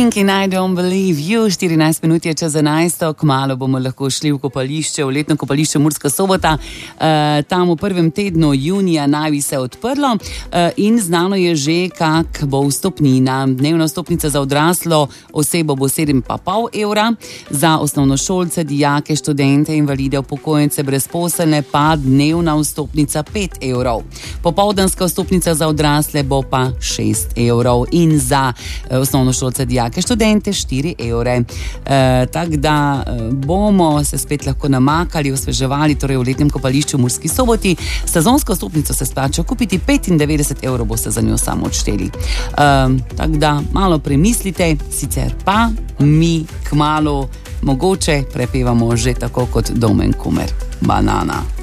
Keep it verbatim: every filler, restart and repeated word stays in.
Thinking I don't believe you, štirinajst minut je čez enajsto, kmalu bomo lahko šli v kopališče, v letno kopališče Murska Sobota. E, tam v prvem tednu junija naj bi se odprlo e, in znano je že, kak bo vstopnina. Dnevna vstopnica za odraslo osebo bo sedem pa pol evra, za osnovnošolce, dijake, študente, invalide, upokojence, brezposelne pa dnevna vstopnica pet evrov. Popoldanska vstopnica za odrasle bo pa šest evrov in za e, osnovnošolce, dijake, študente štiri evre. E, tako da e, bomo se spet lahko namakali, osveževali, torej v letnem kopališču v Murski Soboti. Sezonsko vstopnico se splača kupiti, petindevetdeset evrov boste za njo samo odšteli. E, tako da malo premislite, sicer pa mi kmalu mogoče prepevamo že tako kot Domen Kumer. Banana.